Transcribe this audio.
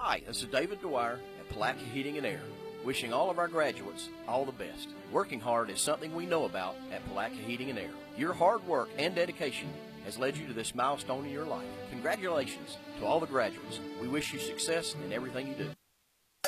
Hi, this is David Dwyer at Palatka Heating and Air, wishing all of our graduates all the best. Working hard is something we know about at Palatka Heating and Air. Your hard work and dedication has led you to this milestone in your life. Congratulations to all the graduates. We wish you success in everything you do.